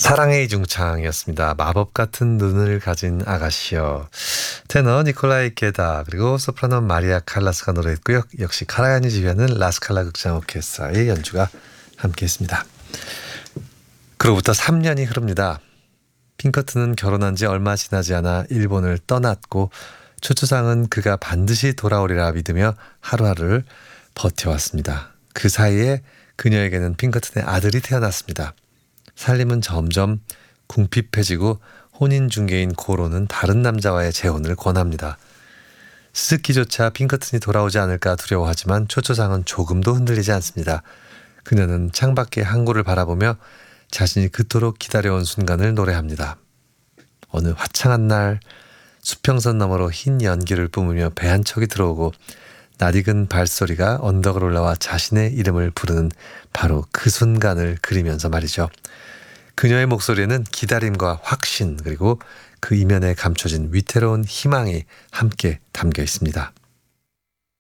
사랑의 이중창이었습니다. 마법 같은 눈을 가진 아가씨요. 테너 니콜라이 게다 그리고 소프라노 마리아 칼라스가 노래했고요. 역시 카라야니 지휘하는 라스칼라 극장 오케스트라의 연주가 함께했습니다. 그로부터 3년이 흐릅니다. 핑커튼은 결혼한 지 얼마 지나지 않아 일본을 떠났고 초초상은 그가 반드시 돌아오리라 믿으며 하루하루를 버텨왔습니다. 그 사이에 그녀에게는 핑커튼의 아들이 태어났습니다. 살림은 점점 궁핍해지고 혼인중개인 고로는 다른 남자와의 재혼을 권합니다. 스즈키조차 핑커튼이 돌아오지 않을까 두려워하지만 초초상은 조금도 흔들리지 않습니다. 그녀는 창밖의 항구를 바라보며 자신이 그토록 기다려온 순간을 노래합니다. 어느 화창한 날 수평선 너머로 흰 연기를 뿜으며 배 한 척이 들어오고 낯익은 발소리가 언덕을 올라와 자신의 이름을 부르는 바로 그 순간을 그리면서 말이죠. 그녀의 목소리에는 기다림과 확신 그리고 그 이면에 감춰진 위태로운 희망이 함께 담겨 있습니다.